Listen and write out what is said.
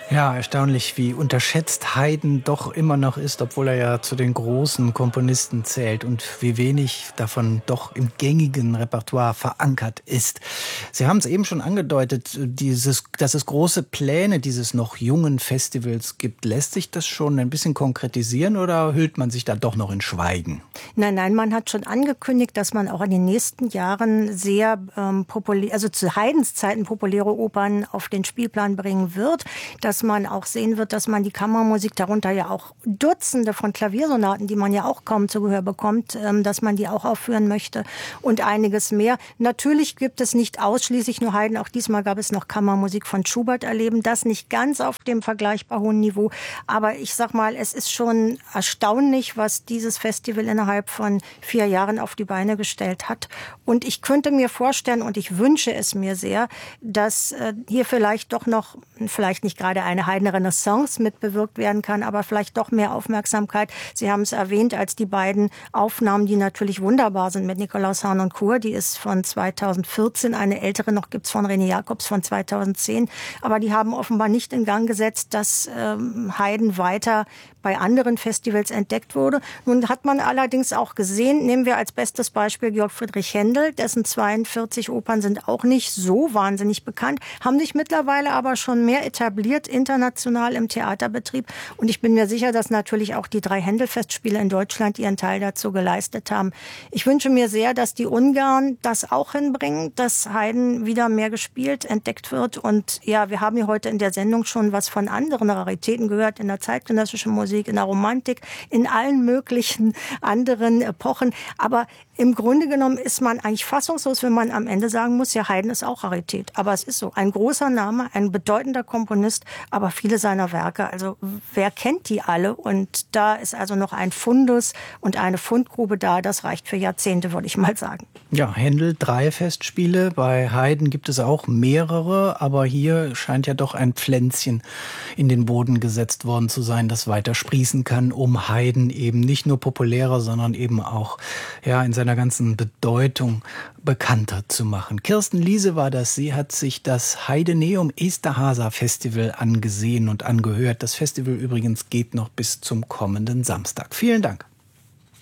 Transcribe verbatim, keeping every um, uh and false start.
Ja, erstaunlich, wie unterschätzt Haydn doch immer noch ist, obwohl er ja zu den großen Komponisten zählt und wie wenig davon doch im gängigen Repertoire verankert ist. Sie haben es eben schon angedeutet, dieses, dass es große Pläne dieses noch jungen Festivals gibt. Lässt sich das schon ein bisschen konkretisieren oder hüllt man sich da doch noch in Schweigen? Nein, nein, man hat schon angekündigt, dass man auch in den nächsten Jahren sehr ähm, populär, also zu Haydns Zeiten populäre Opern auf den Spielplan bringen wird, dass man auch sehen wird, dass man die Kammermusik, darunter ja auch Dutzende von Klaviersonaten, die man ja auch kaum zu Gehör bekommt, ähm, dass man die auch aufführen möchte und einiges mehr. Natürlich gibt es nicht ausschließlich nur Haydn, auch diesmal gab es noch Kammermusik von Schubert erleben, das nicht ganz auf dem vergleichbar hohen Niveau, aber ich sag mal, es ist schon erstaunlich, was dieses Festival innerhalb von vier Jahren auf die Beine gestellt hat. Und ich könnte mir vorstellen, und ich wünsche es mir sehr, dass äh, hier vielleicht doch noch, vielleicht nicht gerade eine Haydn-Renaissance mitbewirkt werden kann, aber vielleicht doch mehr Aufmerksamkeit. Sie haben es erwähnt, als die beiden Aufnahmen, die natürlich wunderbar sind mit Nikolaus Harnoncourt, die ist von zweitausendvierzehn, eine ältere noch gibt's von René Jacobs von zweitausendzehn, aber die haben offenbar nicht in Gang gesetzt, dass ähm, Haydn weiter bei anderen Festivals entdeckt wurde. Nun hat man allerdings auch gesehen, nehmen wir als bestes Beispiel Georg Friedrich Händel, dessen zweiundvierzig Opern sind auch nicht so wahnsinnig bekannt, haben sich mittlerweile aber schon mehr etabliert international im Theaterbetrieb. Und ich bin mir sicher, dass natürlich auch die drei Händel-Festspiele in Deutschland ihren Teil dazu geleistet haben. Ich wünsche mir sehr, dass die Ungarn das auch hinbringen, dass Haydn wieder mehr gespielt, entdeckt wird. Und ja, wir haben hier heute in der Sendung schon was von anderen Raritäten gehört, in der zeitgenössischen Musik, in der Romantik, in allen möglichen anderen Epochen. Aber im Grunde genommen ist man eigentlich fassungslos, wenn man am Ende sagen muss, ja, Haydn ist auch Rarität. Aber es ist so, ein großer Name, ein bedeutender Komponist, aber viele seiner Werke, also wer kennt die alle? Und da ist also noch ein Fundus und eine Fundgrube da, das reicht für Jahrzehnte, würde ich mal sagen. Ja, Händel, drei Festspiele, bei Haydn gibt es auch mehrere, aber hier scheint ja doch ein Pflänzchen in den Boden gesetzt worden zu sein, das weiter sprießen kann, um Haydn eben nicht nur populärer, sondern eben auch ja in seiner ganzen Bedeutung bekannter zu machen. Kirsten Liese war das. Sie hat sich das Heydeneum Esterháza Festival angesehen und angehört. Das Festival übrigens geht noch bis zum kommenden Samstag. Vielen Dank.